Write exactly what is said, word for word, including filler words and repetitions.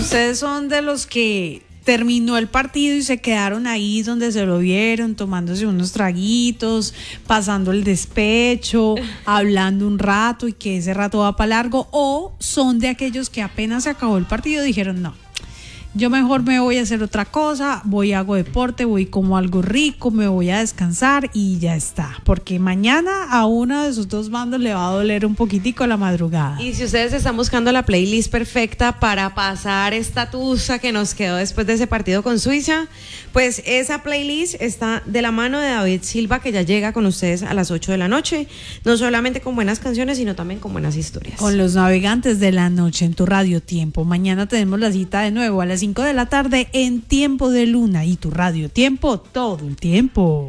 Ustedes son de los que terminó el partido y se quedaron ahí donde se lo vieron, tomándose unos traguitos, pasando el despecho, hablando un rato y que ese rato va para largo, o son de aquellos que apenas se acabó el partido dijeron no, yo mejor me voy a hacer otra cosa, voy hago deporte, voy como algo rico, me voy a descansar y ya está, porque mañana a uno de esos dos bandos le va a doler un poquitico la madrugada. Y si ustedes están buscando la playlist perfecta para pasar esta tusa que nos quedó después de ese partido con Suiza, pues esa playlist está de la mano de David Silva, que ya llega con ustedes a las ocho de la noche, no solamente con buenas canciones, sino también con buenas historias. Con los navegantes de la noche en tu Radio Tiempo. Mañana tenemos la cita de nuevo a las cinco de la tarde en Tiempo de Luna y tu Radio Tiempo todo el tiempo.